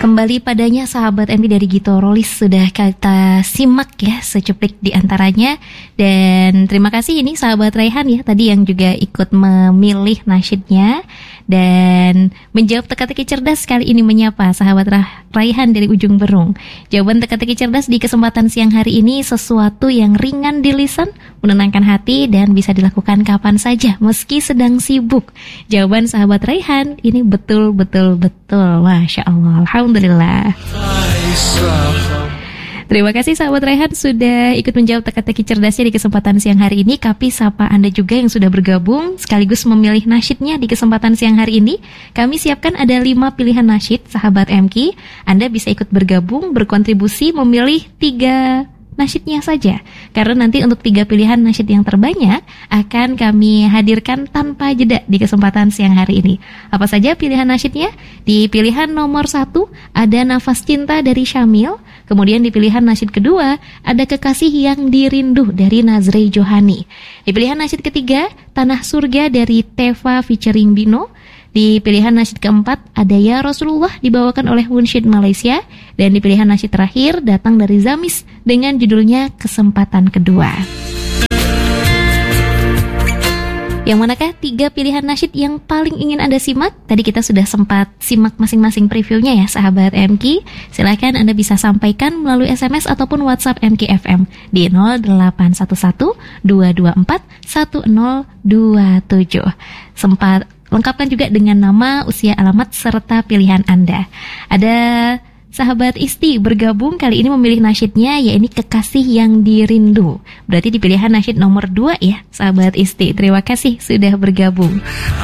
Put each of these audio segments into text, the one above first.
Kembali padanya sahabat MK dari Gito Rolis sudah kita simak ya secuplik di antaranya. Dan terima kasih ini sahabat Raihan ya tadi yang juga ikut memilih nasyidnya dan menjawab teka-teki cerdas kali ini menyapa sahabat Raihan dari ujung Berung. Jawaban teka-teki cerdas di kesempatan siang hari ini sesuatu yang ringan di lisan, menenangkan hati dan bisa dilakukan kapan saja meski sedang sibuk. Jawaban sahabat Raihan ini betul. Masya Allah, alhamdulillah. Terima kasih sahabat Raihan sudah ikut menjawab teka-teki cerdasnya di kesempatan siang hari ini. Kami sapa Anda juga yang sudah bergabung sekaligus memilih nasyidnya di kesempatan siang hari ini. Kami siapkan ada 5 pilihan nasyid sahabat MK. Anda bisa ikut bergabung, berkontribusi, memilih 3 nasyidnya saja. Karena nanti untuk 3 pilihan nasyid yang terbanyak akan kami hadirkan tanpa jeda di kesempatan siang hari ini. Apa saja pilihan nasyidnya? Di pilihan nomor 1 ada Nafas Cinta dari Syamil. Kemudian di pilihan nasyid kedua ada Kekasih Yang Dirindu dari Nazrey Johani. Di pilihan nasyid ketiga Tanah Surga dari Teva featuring Bino. Di pilihan nasyid keempat ada Ya Rasulullah dibawakan oleh Munsyid Malaysia. Dan di pilihan nasyid terakhir datang dari Zamis dengan judulnya Kesempatan Kedua. Yang manakah 3 pilihan nasyid yang paling ingin Anda simak? Tadi kita sudah sempat simak masing-masing previewnya ya sahabat MK. Silakan Anda bisa sampaikan melalui SMS ataupun WhatsApp MK FM di 0811 224 1027. Sempat lengkapkan juga dengan nama, usia, alamat, serta pilihan Anda. Ada sahabat Isti bergabung kali ini memilih nasyidnya yaitu Kekasih Yang Dirindu. Berarti di pilihan nasyid nomor 2 ya sahabat Isti. Terima kasih sudah bergabung.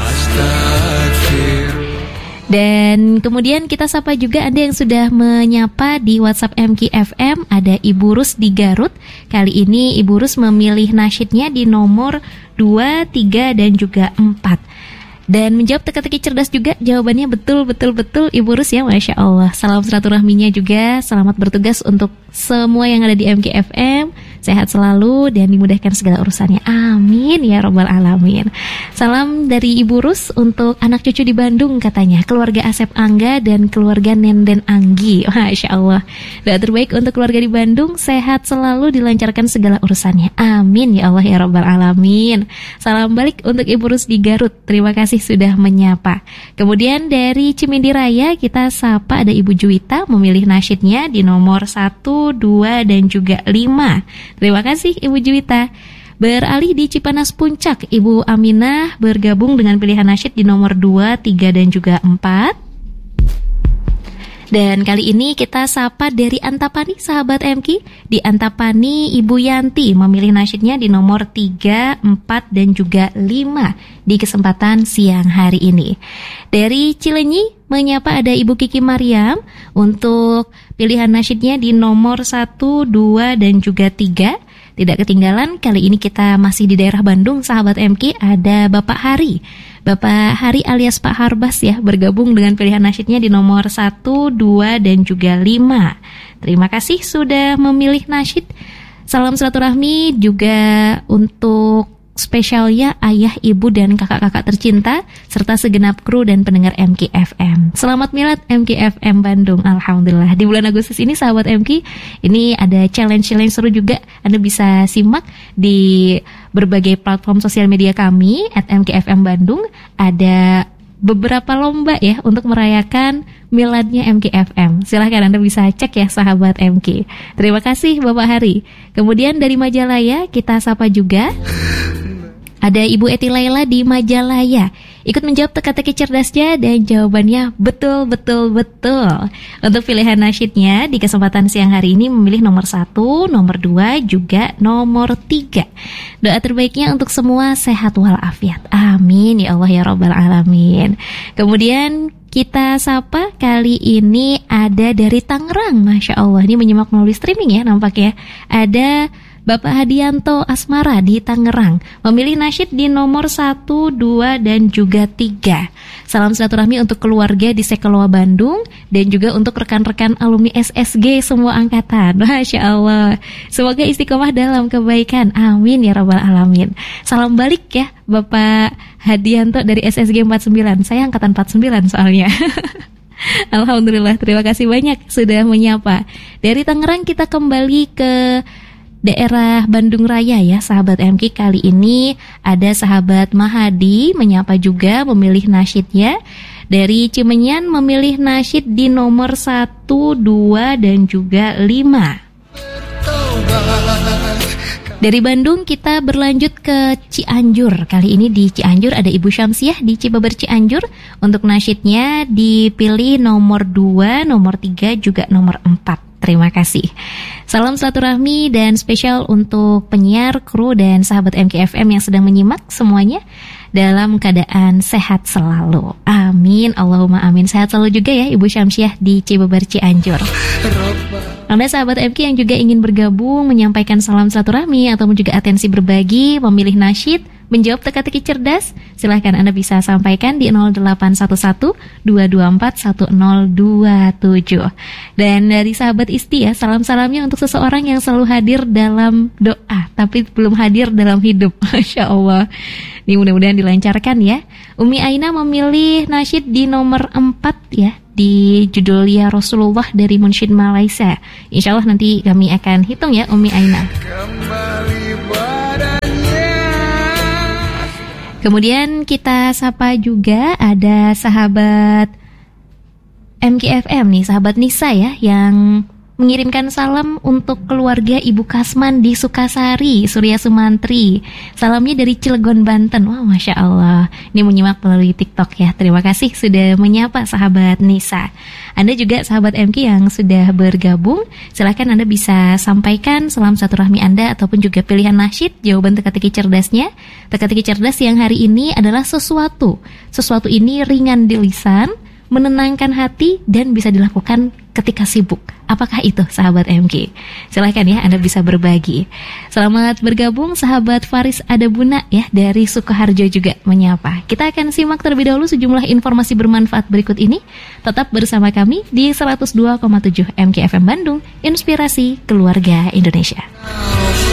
Dan kemudian kita sapa juga Anda yang sudah menyapa di WhatsApp MK FM. Ada Ibu Rus di Garut. Kali ini Ibu Rus memilih nasyidnya di nomor 2, 3 dan juga 4. Dan menjawab teka-teki cerdas juga, jawabannya betul Ibu Rus ya, Masya Allah. Salam silaturahminya juga, selamat bertugas untuk semua yang ada di MK FM. Sehat selalu dan dimudahkan segala urusannya, amin ya robbal alamin. Salam dari Ibu Rus untuk anak cucu di Bandung katanya, keluarga Asep Angga dan keluarga Nenden Anggi. Masya Allah. Doa terbaik untuk keluarga di Bandung, sehat selalu, dilancarkan segala urusannya, amin ya Allah ya robbal alamin. Salam balik untuk Ibu Rus di Garut, terima kasih sudah menyapa. Kemudian dari Cimindi Raya kita sapa ada Ibu Juwita memilih nasyidnya di nomor 1, 2 dan juga 5. Terima kasih Ibu Juwita. Beralih di Cipanas Puncak, Ibu Aminah bergabung dengan pilihan nasyid di nomor 2, 3 dan juga 4. Dan kali ini kita sapa dari Antapani sahabat MK. Di Antapani Ibu Yanti memilih nasyidnya di nomor 3, 4 dan juga 5 di kesempatan siang hari ini. Dari Cilenyi menyapa ada Ibu Kiki Mariam untuk pilihan nasyidnya di nomor 1, 2 dan juga 3. Tidak ketinggalan, kali ini kita masih di daerah Bandung sahabat MK, ada Bapak Hari. Bapak Hari alias Pak Harbas ya, bergabung dengan pilihan nasyidnya di nomor 1, 2 dan juga 5. Terima kasih sudah memilih nasyid. Salam silaturahmi juga untuk spesialnya ayah, ibu dan kakak-kakak tercinta serta segenap kru dan pendengar MK FM. Selamat milad MK FM Bandung. Alhamdulillah. Di bulan Agustus ini sahabat MK, ini ada challenge seru juga. Anda bisa simak di berbagai platform sosial media kami @MKFM Bandung. Ada beberapa lomba ya untuk merayakan miladnya MK FM. Silahkan Anda bisa cek ya sahabat MK. Terima kasih Bapak Hari. Kemudian dari Majalaya kita sapa juga ada Ibu Eti Laila di Majalaya. Ikut menjawab teka-teki cerdasnya dan jawabannya betul. Untuk pilihan nasyidnya di kesempatan siang hari ini memilih nomor 1, nomor 2, juga nomor 3. Doa terbaiknya untuk semua sehat walafiat. Amin ya Allah ya robbal alamin. Kemudian kita sapa kali ini ada dari Tangerang. Masya Allah, ini menyimak melalui streaming ya nampaknya. Ada Bapak Hadianto Asmara di Tangerang memilih nasyid di nomor 1, 2 dan juga 3. Salam silaturahmi untuk keluarga di Sekeloa Bandung dan juga untuk rekan-rekan alumni SSG semua angkatan. Masya Allah. Semoga istiqomah dalam kebaikan. Amin ya rabbal alamin. Salam balik ya Bapak Hadianto dari SSG 49. Saya angkatan 49 soalnya. Alhamdulillah, terima kasih banyak sudah menyapa. Dari Tangerang kita kembali ke daerah Bandung Raya ya, sahabat MK. Kali ini ada sahabat Mahadi menyapa juga, memilih nasyidnya. Dari Cimenyan memilih nasyid di nomor 1, 2, dan juga 5. Dari Bandung kita berlanjut ke Cianjur. Kali ini di Cianjur ada Ibu Syamsiah di Cibaber Cianjur. Untuk nasyidnya dipilih nomor 2, nomor 3, juga nomor 4. Terima kasih. Salam silaturahmi dan spesial untuk penyiar, kru, dan sahabat MKFM yang sedang menyimak semuanya dalam keadaan sehat selalu. Amin, Allahumma amin. Sehat selalu juga ya Ibu Syamsiah di Cibaber Cianjur. Anda sahabat MK yang juga ingin bergabung, menyampaikan salam silaturahmi ataupun juga atensi berbagi, memilih nasyid, menjawab teka-teki cerdas, silahkan Anda bisa sampaikan di 0811 224 1027. Dan dari sahabat Isti ya, salam-salamnya untuk seseorang yang selalu hadir dalam doa tapi belum hadir dalam hidup. Masya Allah. Ini mudah-mudahan dilancarkan ya. Umi Aina memilih nasyid di nomor 4 ya, di judul Ya Rasulullah dari Munsyid Malaysia. Insya Allah nanti kami akan hitung ya Umi Aina. Kemudian kita sapa juga ada sahabat MKFM nih, sahabat Nisa ya, yang mengirimkan salam untuk keluarga Ibu Kasman di Sukasari, Surya Sumantri. Salamnya dari Cilegon, Banten. Wah, Masya Allah. Ini menyimak melalui TikTok ya. Terima kasih sudah menyapa sahabat Nisa. Anda juga sahabat MK yang sudah bergabung, silahkan Anda bisa sampaikan salam silaturahmi Anda ataupun juga pilihan nasyid, jawaban teka-teki cerdasnya. Teka-teki cerdas yang hari ini adalah sesuatu. Sesuatu ini ringan di lisan, menenangkan hati, dan bisa dilakukan ketika sibuk. Apakah itu sahabat MK? Silahkan ya Anda bisa berbagi. Selamat bergabung sahabat Faris Adabuna ya dari Sukoharjo juga menyapa. Kita akan simak terlebih dahulu sejumlah informasi bermanfaat berikut ini. Tetap bersama kami di 102,7 MKFM Bandung, Inspirasi Keluarga Indonesia.